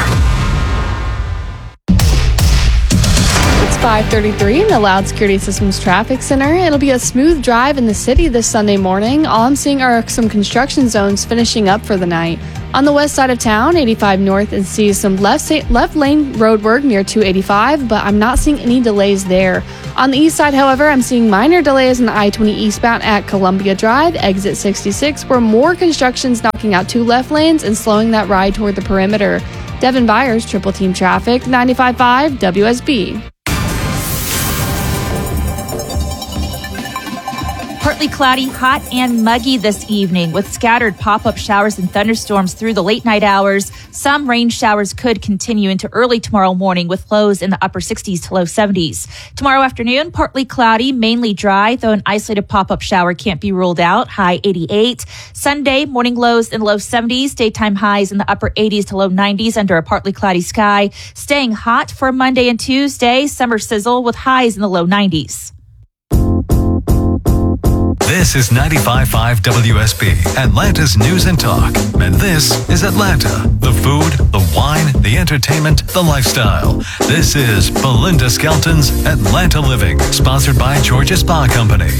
It's five thirty-three in the Loud Security Systems Traffic Center. It'll be a smooth drive in the city this Sunday morning. All I'm seeing are some construction zones finishing up for the night. On the west side of town, eighty-five north, and sees some left sa- left lane road work near two eighty-five, but I'm not seeing any delays there. On the east side, however, I'm seeing minor delays in I twenty eastbound at Columbia Drive, exit sixty-six, where more construction's knocking out two left lanes and slowing that ride toward the perimeter. Devin Byers, Triple Team Traffic, ninety-five point five W S B. Partly cloudy, hot and muggy this evening with scattered pop-up showers and thunderstorms through the late night hours. Some rain showers could continue into early tomorrow morning with lows in the upper sixties to low seventies. Tomorrow afternoon, partly cloudy, mainly dry, though an isolated pop-up shower can't be ruled out, high eighty-eight. Sunday, morning lows in the low seventies, daytime highs in the upper eighties to low nineties under a partly cloudy sky. Staying hot for Monday and Tuesday, summer sizzle with highs in the low nineties. This is ninety-five point five W S B, Atlanta's News and Talk. And this is Atlanta. The food, the wine, the entertainment, the lifestyle. This is Belinda Skelton's Atlanta Living, sponsored by Georgia Spa Company.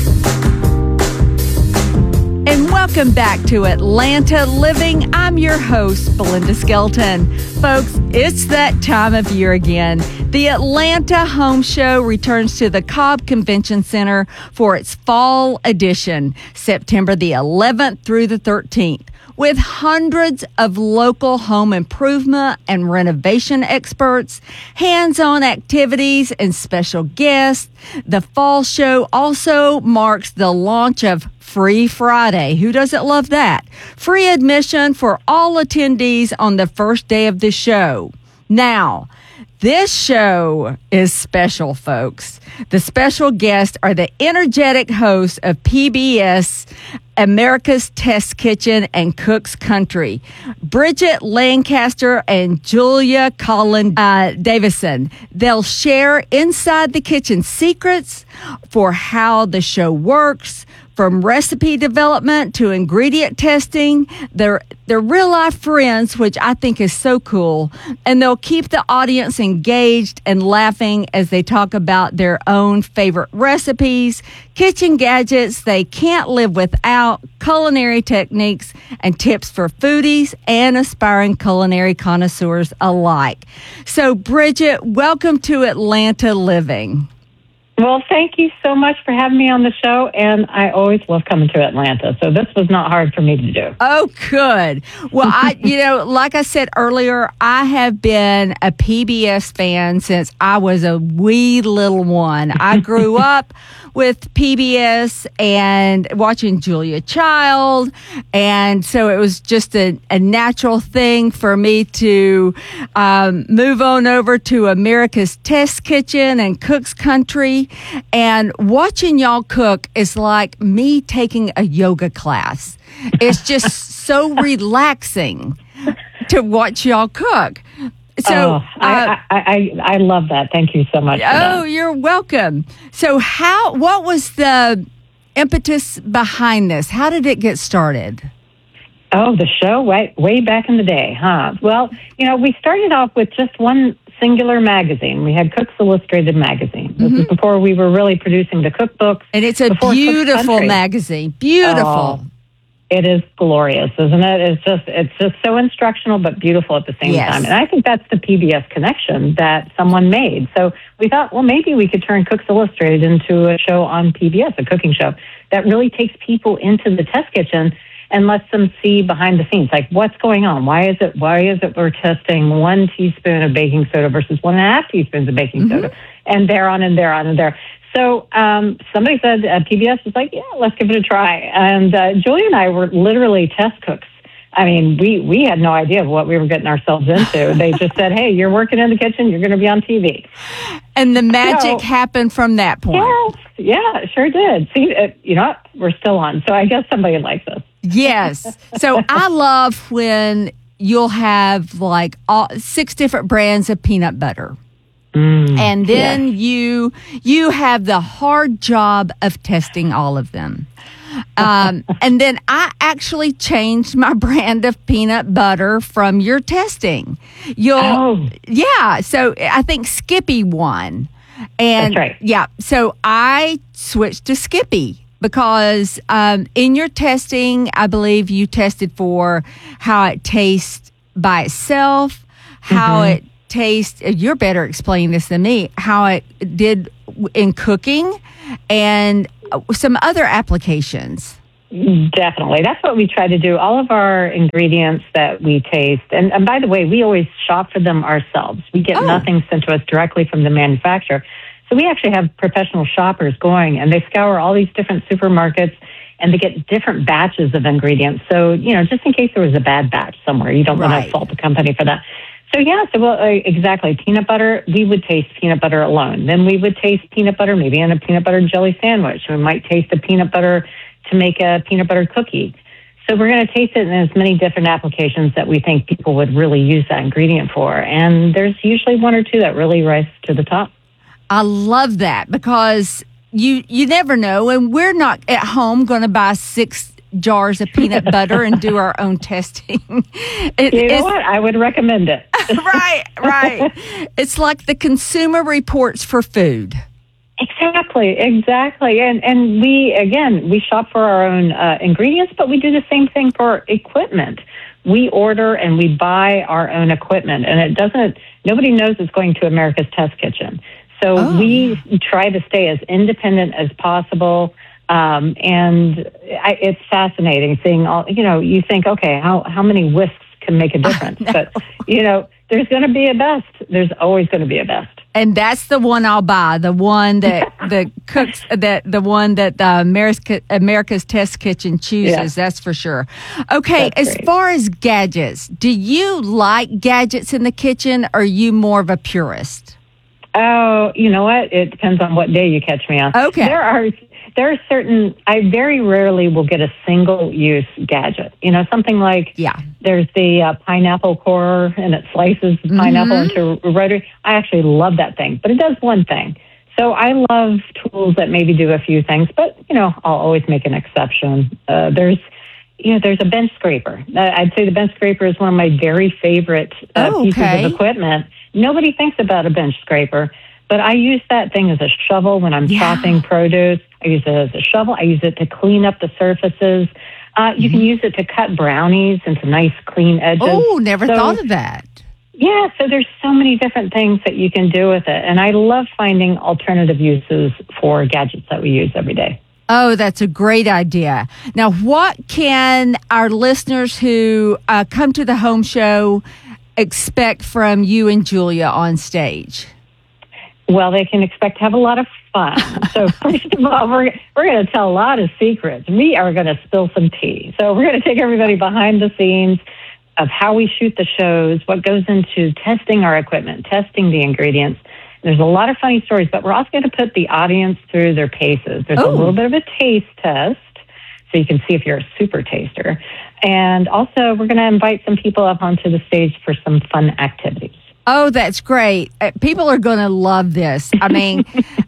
And welcome back to Atlanta Living. I'm your host, Belinda Skelton. Folks, it's that time of year again. The Atlanta Home Show returns to the Cobb Convention Center for its fall edition, September the eleventh through the thirteenth. With hundreds of local home improvement and renovation experts, hands-on activities, and special guests, the fall show also marks the launch of Free Friday. Who doesn't love that? Free admission for all attendees on the first day of the show. Now, this show is special, folks. The special guests are the energetic hosts of P B S America's Test Kitchen and Cook's Country, Bridget Lancaster and Julia Collin uh, Davison. They'll share inside the kitchen secrets for how the show works, from recipe development to ingredient testing. They're, they're real life friends, which I think is so cool. And they'll keep the audience engaged and laughing as they talk about their own favorite recipes, kitchen gadgets they can't live without, culinary techniques, and tips for foodies and aspiring culinary connoisseurs alike. So, Bridget, welcome to Atlanta Living. Well, thank you so much for having me on the show, and I always love coming to Atlanta, so this was not hard for me to do. Oh, good. Well, I, you know, like I said earlier, I have been a P B S fan since I was a wee little one. I grew up with P B S and watching Julia Child, and so it was just a, a natural thing for me to um, move on over to America's Test Kitchen and Cook's Country. And watching y'all cook is like me taking a yoga class. It's just so relaxing to watch y'all cook. So oh, I, uh, I, I, I love that. Thank you so much. For oh, that. You're welcome. So how, what was the impetus behind this? How did it get started? Oh, the show way, way back in the day, huh? Well, you know, we started off with just one singular magazine. We had Cook's Illustrated magazine. This Mhm. was before we were really producing the cookbooks. And it's a before Cook's beautiful Country. magazine. Beautiful. Oh, it is glorious, isn't it? It's just it's just so instructional but beautiful at the same Yes. time. And I think that's the P B S connection that someone made. So we thought, well, maybe we could turn Cook's Illustrated into a show on P B S, a cooking show that really takes people into the test kitchen and lets them see behind the scenes, like what's going on. Why is it? Why is it we're testing one teaspoon of baking soda versus one and a half teaspoons of baking Mm-hmm. soda, and there on and there on and there. So um, somebody said uh, P B S was like, yeah, let's give it a try. And uh, Julia and I were literally test cooks. I mean, we we had no idea what we were getting ourselves into. They just said, hey, you're working in the kitchen, you're going to be on T V. And the magic So- happened from that point. Yes, yeah, it sure did. See, uh, you know what? We're still on, so I guess somebody likes us. Yes. So I love when you'll have like all, six different brands of peanut butter. Mm, and then yes. you you have the hard job of testing all of them. Um, and then I actually changed my brand of peanut butter from your testing. You'll, oh. Yeah. So I think Skippy won. And That's right. Yeah. So I switched to Skippy because um, in your testing, I believe you tested for how it tastes by itself, how Mm-hmm. it tastes. You're better explaining this than me, how it did in cooking and some other applications. Definitely. That's what we try to do. All of our ingredients that we taste, and, and by the way, we always shop for them ourselves. We get Oh. nothing sent to us directly from the manufacturer. So we actually have professional shoppers going, and they scour all these different supermarkets, and they get different batches of ingredients. So, you know, just in case there was a bad batch somewhere, you don't want Right. to fault the company for that. So, yeah, so well, uh, exactly. Peanut butter, we would taste peanut butter alone. Then we would taste peanut butter maybe in a peanut butter and jelly sandwich. We might taste the peanut butter to make a peanut butter cookie. So we're going to taste it in as many different applications that we think people would really use that ingredient for. And there's usually one or two that really rise to the top. I love that because you you never know, and we're not at home going to buy six jars of peanut butter and do our own testing. It, You know what? I would recommend it. right, right. It's like the Consumer Reports for food. Exactly, exactly. And and we, again, we shop for our own uh, ingredients, but we do the same thing for equipment. We order and we buy our own equipment, and it doesn't, nobody knows it's going to America's Test Kitchen. So Oh. we try to stay as independent as possible. Um, and I, it's fascinating seeing all, you know, you think, okay, how, how many whisks can make a difference? But, you know, there's going to be a best. There's always going to be a best. And that's the one I'll buy. The one that the cooks that the one that the America, America's Test Kitchen chooses. Yeah. That's for sure. Okay, That's as great. far as gadgets, do you like gadgets in the kitchen, or are you more of a purist? Oh, you know what? It depends on what day you catch me on. Okay. There are there are certain. I very rarely will get a single use gadget. You know, something like Yeah. there's the uh, pineapple core, and it slices the pineapple Mhm. into rotary. I actually love that thing, but it does one thing. So I love tools that maybe do a few things, but you know, I'll always make an exception. Uh, there's. You know, there's a bench scraper. Uh, I'd say the bench scraper is one of my very favorite uh, Oh, pieces okay. of equipment. Nobody thinks about a bench scraper, but I use that thing as a shovel when I'm Yeah. chopping produce. I use it as a shovel. I use it to clean up the surfaces. Uh, you can use it to cut brownies into nice, clean edges. Oh, never So- thought of that. Yeah, so there's so many different things that you can do with it. And I love finding alternative uses for gadgets that we use every day. Oh, that's a great idea. Now, what can our listeners who uh, come to the home show expect from you and Julia on stage? Well, they can expect to have a lot of fun. So first of all, we're, we're going to tell a lot of secrets. We are going to spill some tea. So we're going to take everybody behind the scenes of how we shoot the shows, what goes into testing our equipment, testing the ingredients. There's a lot of funny stories, but we're also going to put the audience through their paces. There's Oh. a little bit of a taste test, so you can see if you're a super taster. And also, we're going to invite some people up onto the stage for some fun activities. Oh, that's great. Uh, people are going to love this. I mean,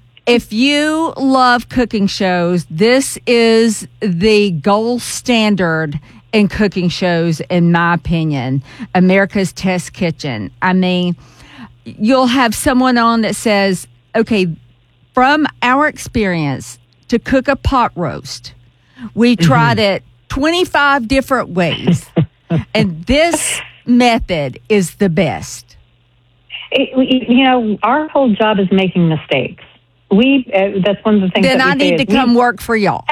if you love cooking shows, this is the gold standard in cooking shows, in my opinion. America's Test Kitchen. I mean, you'll have someone on that says, okay, from our experience to cook a pot roast, we tried it twenty-five different ways, and this method is the best. It, we- you know, our whole job is making mistakes. We uh, that's one of the things. Then that we I say need to is come we, work for y'all.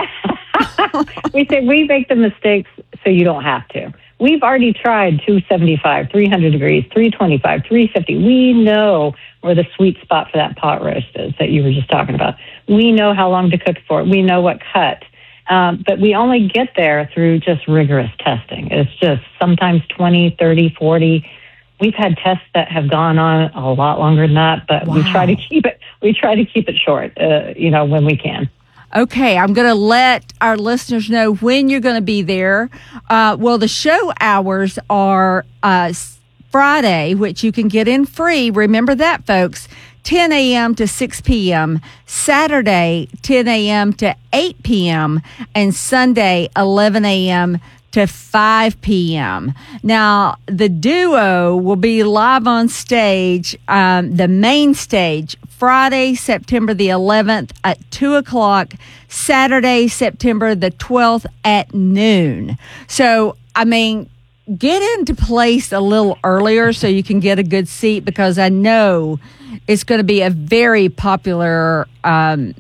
we say we make the mistakes so you don't have to. We've already tried two seventy-five, three hundred degrees, three twenty-five, three fifty. We know where the sweet spot for that pot roast is that you were just talking about. We know how long to cook for. We know what cut. Um, but we only get there through just rigorous testing. It's just sometimes twenty, thirty, forty. We've had tests that have gone on a lot longer than that, but we try to keep it. we try to keep it short, uh, you know, when we can. Okay, I'm going to let our listeners know when you're going to be there. Uh, well, the show hours are uh, Friday, which you can get in free. Remember that, folks. ten a.m. to six p.m., Saturday, ten a.m. to eight p.m., and Sunday, eleven a.m. to five p.m. Now, the duo will be live on stage, um, the main stage, Friday, September the eleventh at two o'clock, Saturday, September the twelfth at noon. So, I mean, get into place a little earlier so you can get a good seat, because I know it's going to be a very popular um,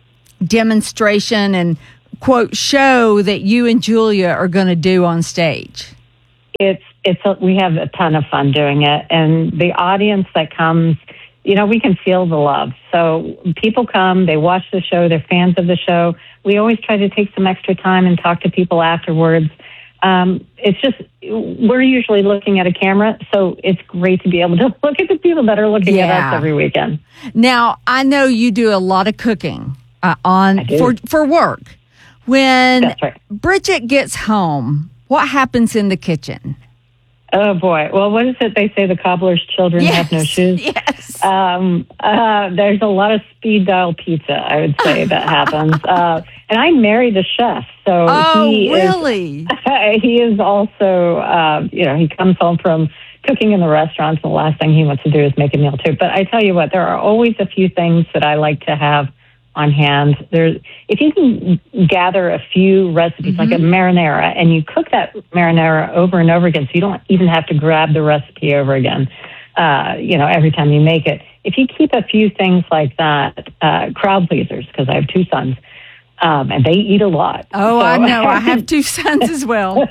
demonstration and, quote, show that you and Julia are going to do on stage. It's, it's, a, we have a ton of fun doing it. And the audience that comes, you know, we can feel the love. So people come, they watch the show, they're fans of the show. We always try to take some extra time and talk to people afterwards. Um, it's just, we're usually looking at a camera, so it's great to be able to look at the people that are looking Yeah. at us every weekend. Now, I know you do a lot of cooking uh, on for for work. When That's right. Bridget gets home, what happens in the kitchen? Oh, boy. Well, what is it they say? The cobbler's children Yes, have no shoes? Yes. Um, uh, there's a lot of speed dial pizza, I would say, that happens. Uh, and I married a chef, so Oh, he really? is, he is also, uh, you know, he comes home from cooking in the restaurants, and the last thing he wants to do is make a meal, too. But I tell you what, there are always a few things that I like to have on hand. There's, if you can gather a few recipes, mm-hmm. like a marinara, and you cook that marinara over and over again, so you don't even have to grab the recipe over again, uh, you know, every time you make it. If you keep a few things like that, uh, crowd pleasers, because I have two sons, um, and they eat a lot. Oh, So- I know. I have two sons as well.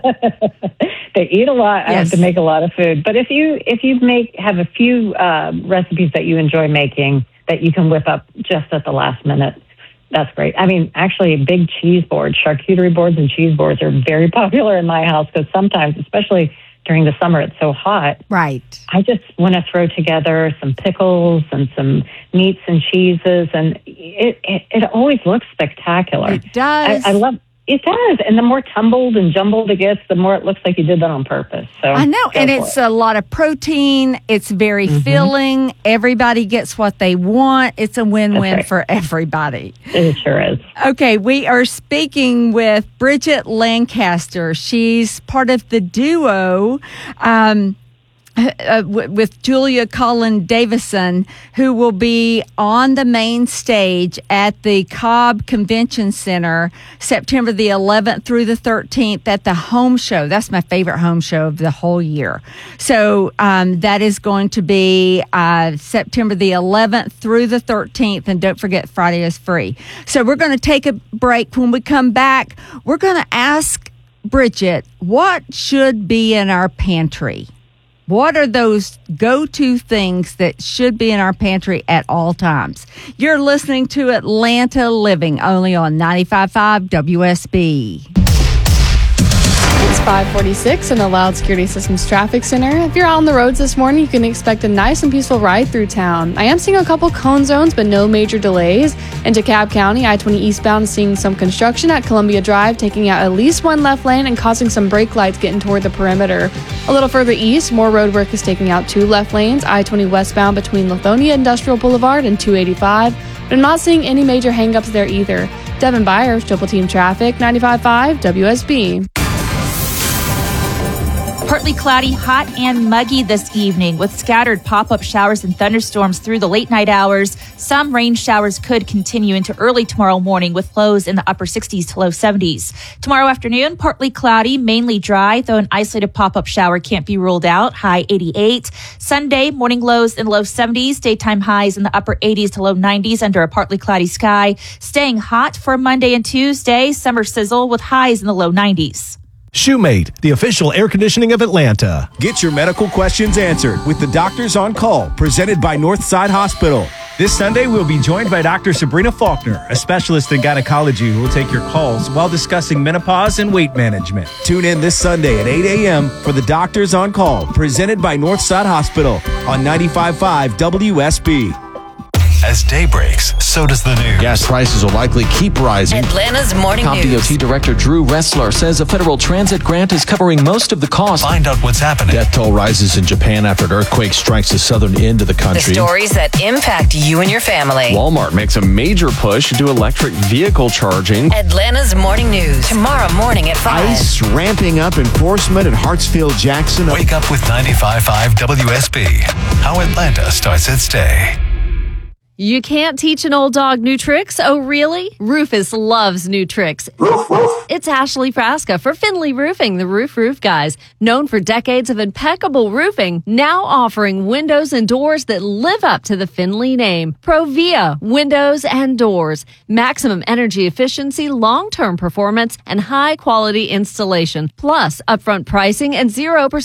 They eat a lot. I Yes. have to make a lot of food. But if you if you make have a few uh, recipes that you enjoy making that you can whip up just at the last minute, that's great. I mean, actually, big cheese boards, charcuterie boards and cheese boards are very popular in my house, because sometimes, especially during the summer, it's so hot. Right. I just want to throw together some pickles and some meats and cheeses, and it it, it always looks spectacular. It does. I, I love it. Does, and the more tumbled and jumbled it gets, the more it looks like you did that on purpose. So I know, go and for it's it. a lot of protein. It's very Mhm. filling. Everybody gets what they want. It's a win-win right. for everybody. It sure is. Okay, we are speaking with Bridget Lancaster. She's part of the duo um, uh, w- with Julia Collin Davison, who will be on the main stage at the Cobb Convention Center September the eleventh through the thirteenth at the Home Show. That's my favorite home show of the whole year. So um, that is going to be uh, September the eleventh through the thirteenth. And don't forget, Friday is free. So we're going to take a break. When we come back, we're going to ask Bridget, what should be in our pantry? What are those go-to things that should be in our pantry at all times? You're listening to Atlanta Living, only on ninety-five point five W S B. It's five forty-six in the Loud Security Systems Traffic Center. If you're out on the roads this morning, you can expect a nice and peaceful ride through town. I am seeing a couple cone zones, but no major delays. In DeKalb County, I twenty eastbound is seeing some construction at Columbia Drive, taking out at least one left lane and causing some brake lights getting toward the perimeter. A little further east, more road work is taking out two left lanes, I twenty westbound between Lithonia Industrial Boulevard and two eighty-five. But I'm not seeing any major hangups there either. Devin Byers, Triple Team Traffic, ninety-five point five W S B. Partly cloudy, hot and muggy this evening with scattered pop-up showers and thunderstorms through the late night hours. Some rain showers could continue into early tomorrow morning with lows in the upper sixties to low seventies. Tomorrow afternoon, partly cloudy, mainly dry, though an isolated pop-up shower can't be ruled out, high eighty-eight. Sunday, morning lows in low seventies, daytime highs in the upper eighties to low nineties under a partly cloudy sky. Staying hot for Monday and Tuesday, summer sizzle with highs in the low nineties. Shoemate, the official air conditioning of Atlanta. Get your medical questions answered with the Doctors on Call, presented by Northside Hospital. This Sunday, we'll be joined by Doctor Sabrina Faulkner, a specialist in gynecology who will take your calls while discussing menopause and weight management. Tune in this Sunday at eight a.m. for the Doctors on Call, presented by Northside Hospital on ninety-five point five W S B. As As day breaks, so does the news. Gas prices will likely keep rising. Atlanta's Morning Top News. D O T Director Drew Ressler says a federal transit grant is covering most of the cost. Find out what's happening. Death toll rises in Japan after an earthquake strikes the southern end of the The country. stories that impact you and your family. Walmart makes a major push into electric vehicle charging. Atlanta's Morning News. Tomorrow morning at five. ICE ramping up enforcement at Hartsfield Jackson. Wake up with ninety-five point five W S B. How Atlanta starts its day. You can't teach an old dog new tricks? Oh, really? Rufus loves new tricks. It's Ashley Frasca for Finley Roofing, the Roof Roof Guys. Known for decades of impeccable roofing, now offering windows and doors that live up to the Finley name. Provia Windows and Doors. Maximum energy efficiency, long-term performance, and high-quality installation. Plus, upfront pricing and zero percent